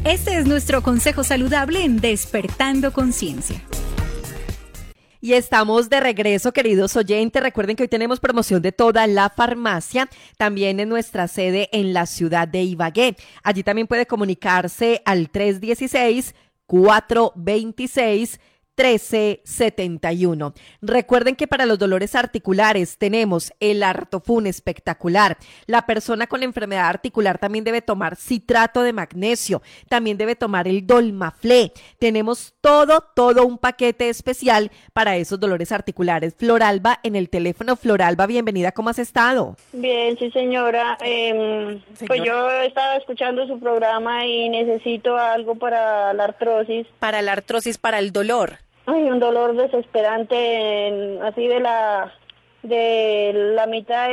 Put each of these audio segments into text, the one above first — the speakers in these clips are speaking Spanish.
Este es nuestro consejo saludable en Despertando Conciencia. Y estamos de regreso, queridos oyentes. Recuerden que hoy tenemos promoción de toda la farmacia, también en nuestra sede en la ciudad de Ibagué. Allí también puede comunicarse al 316-426-1371. Recuerden que para los dolores articulares tenemos el Artofun espectacular. La persona con la enfermedad articular también debe tomar citrato de magnesio, también debe tomar el Dolmaflé. Tenemos todo un paquete especial para esos dolores articulares. Floralba en el teléfono. Floralba, bienvenida, ¿cómo has estado? Bien, sí señora. Pues yo estaba escuchando su programa y necesito algo para la artrosis. Para la artrosis, para el dolor. Ay, un dolor desesperante, así de la mitad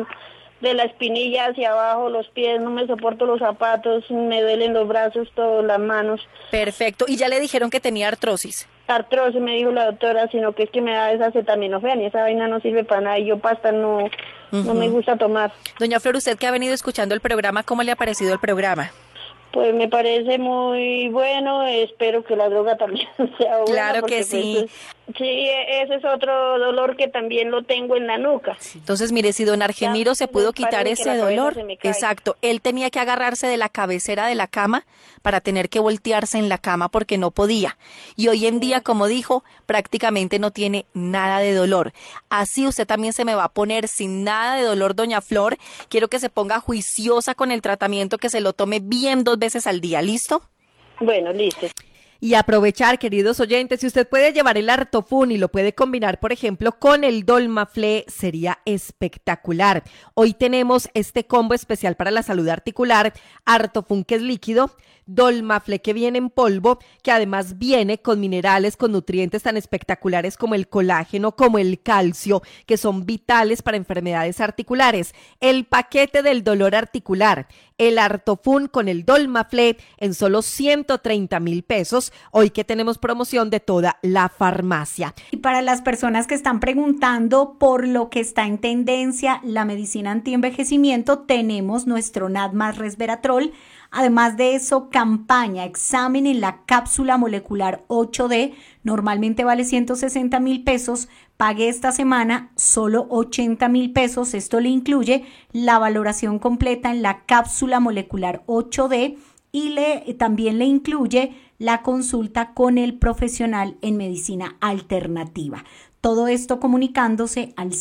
de la espinilla hacia abajo, los pies, no me soporto los zapatos, me duelen los brazos, todas las manos. Perfecto, ¿y ya le dijeron que tenía artrosis? Artrosis, me dijo la doctora, sino que es que me da esa acetaminofén y esa vaina no sirve para nada y yo pasta no me gusta tomar. Doña Flor, usted que ha venido escuchando el programa, ¿cómo le ha parecido el programa? Pues me parece muy bueno, espero que la droga también sea buena. Claro que sí. Pues, sí, ese es otro dolor que también lo tengo en la nuca. Entonces, mire, si don Argemiro se pudo quitar ese dolor, exacto, él tenía que agarrarse de la cabecera de la cama para tener que voltearse en la cama porque no podía. Y hoy en día, como dijo, prácticamente no tiene nada de dolor. Así usted también se me va a poner sin nada de dolor, doña Flor. Quiero que se ponga juiciosa con el tratamiento, que se lo tome bien 2 veces al día, ¿listo? Bueno, listo. Y aprovechar, queridos oyentes, si usted puede llevar el Artofun y lo puede combinar, por ejemplo, con el Dolmaflé, sería espectacular. Hoy tenemos este combo especial para la salud articular, Artofun, que es líquido, Dolmaflé, que viene en polvo, que además viene con minerales, con nutrientes tan espectaculares como el colágeno, como el calcio, que son vitales para enfermedades articulares. El paquete del dolor articular, el Artofun con el Dolmaflé en solo 130,000 pesos. Hoy que tenemos promoción de toda la farmacia. Y para las personas que están preguntando por lo que está en tendencia, la medicina antienvejecimiento, tenemos nuestro Nadmas Resveratrol. Además de eso, campaña, examen en la cápsula molecular 8D, normalmente vale 160,000 pesos, pague esta semana solo 80,000 pesos, esto le incluye la valoración completa en la cápsula molecular 8D y también le incluye la consulta con el profesional en medicina alternativa. Todo esto comunicándose al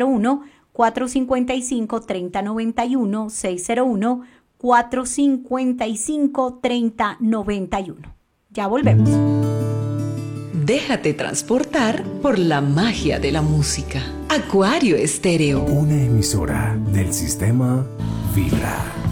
601-455-3091, 601-455-3091. Ya volvemos. Déjate transportar por la magia de la música. Acuario Estéreo. Una emisora del sistema Vibra.